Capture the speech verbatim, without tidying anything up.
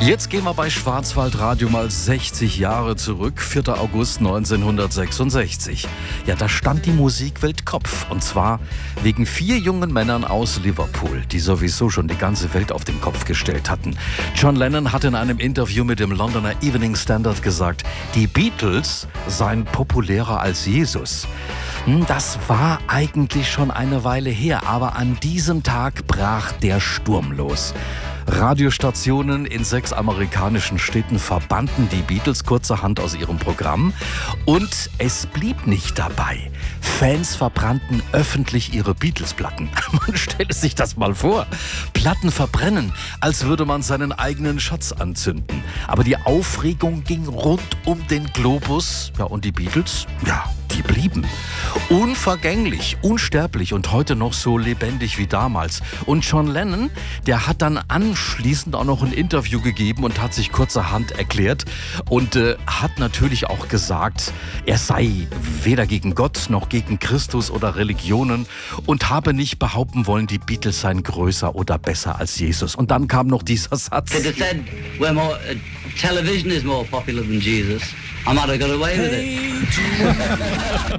Jetzt gehen wir bei Schwarzwaldradio mal sechzig Jahre zurück, vierter August neunzehnhundertsechsundsechzig. Ja, da stand die Musikwelt Kopf. Und zwar wegen vier jungen Männern aus Liverpool, die sowieso schon die ganze Welt auf den Kopf gestellt hatten. John Lennon hat in einem Interview mit dem Londoner Evening Standard gesagt, die Beatles seien populärer als Jesus. Das war eigentlich schon eine Weile her, aber an diesem Tag brach der Sturm los. Radiostationen in sechs amerikanischen Städten verbannten die Beatles kurzerhand aus ihrem Programm. Und es blieb nicht dabei. Fans verbrannten öffentlich ihre Beatles-Platten. Man stelle sich das mal vor. Platten verbrennen, als würde man seinen eigenen Schatz anzünden. Aber die Aufregung ging rund um den Globus. Ja, und die Beatles, ja, die blieben. Unvergänglich, unsterblich und heute noch so lebendig wie damals. Und John Lennon, der hat dann anschließend auch noch ein Interview gegeben und hat sich kurzerhand erklärt und äh, hat natürlich auch gesagt, er sei weder gegen Gott noch gegen Christus oder Religionen und habe nicht behaupten wollen, die Beatles seien größer oder besser als Jesus. Und dann kam noch dieser Satz. If it said, we're more, uh, television is more popular than Jesus, I might have got away with it.